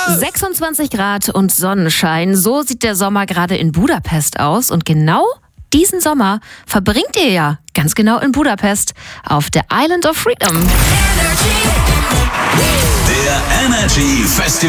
26 Grad und Sonnenschein, so sieht der Sommer gerade in Budapest aus. Und genau diesen Sommer verbringt ihr ja ganz genau in Budapest auf der Island of Freedom. Der Energy Festival.